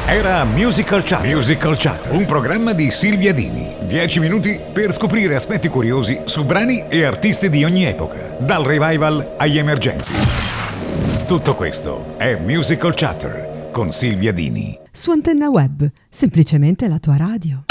Era Musical Chatter. Musical Chatter, un programma di Silvia Dini. 10 minuti per scoprire aspetti curiosi su brani e artisti di ogni epoca, dal revival agli emergenti. Tutto questo è Musical Chatter con Silvia Dini. Su Antenna Web, semplicemente la tua radio.